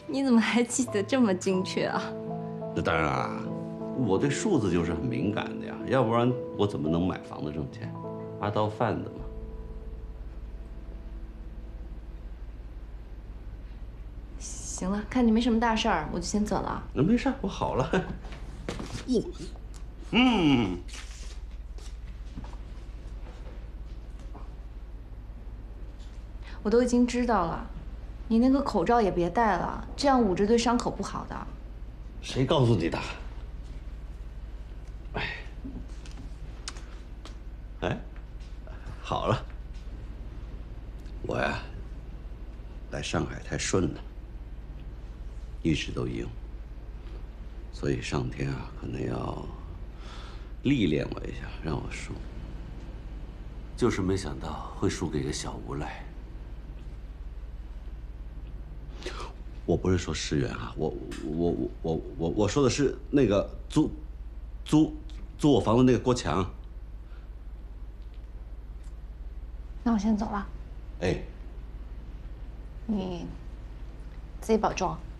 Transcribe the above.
你怎么还记得这么精确啊？ 那当然啊，我对数字就是很敏感的呀，要不然我怎么能买房子挣钱？二道贩子嘛。 行了，看你没什么大事儿，我就先走了。 那没事，我好了。嗯， 我都已经知道了，你那个口罩也别戴了，这样捂着对伤口不好的。 谁告诉你的？哎，好了，我呀，来上海太顺了，一直都赢，所以上天啊，可能要历练我一下，让我输。就是没想到会输给个小无赖。我不是说石原哈，我说的是那个租我房子那个郭强。 那我先走了， 哎， 你自己保重。